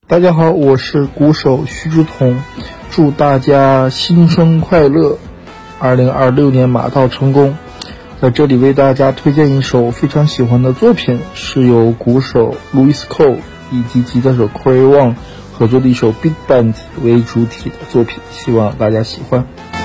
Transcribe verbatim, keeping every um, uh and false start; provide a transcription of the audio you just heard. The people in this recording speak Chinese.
大家好，我是鼓手徐志同，祝大家新春快乐，二零二六年马到成功。在这里为大家推荐一首非常喜欢的作品，是由鼓手 Louis Cole 以及吉他手 Corey Wong 合作的一首 Big Band 为主体的作品，希望大家喜欢。